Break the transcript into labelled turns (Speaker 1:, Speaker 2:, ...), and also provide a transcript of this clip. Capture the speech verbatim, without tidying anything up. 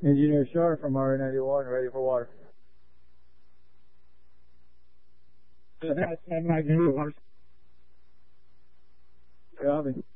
Speaker 1: Engineer Shar from R ninety-one, ready for water.
Speaker 2: That's not my new horse.
Speaker 1: Copy.